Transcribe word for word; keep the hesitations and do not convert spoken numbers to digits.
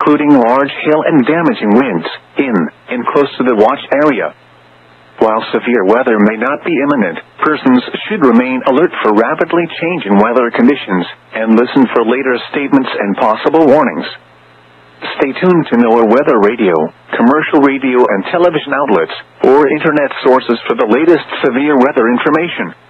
including large hail and damaging winds, in and close to the watch area. While severe weather may not be imminent, persons should remain alert for rapidly changing weather conditions, and listen for later statements and possible warnings. Stay tuned to NOAA Weather Radio, commercial radio and television outlets, or internet sources for the latest severe weather information.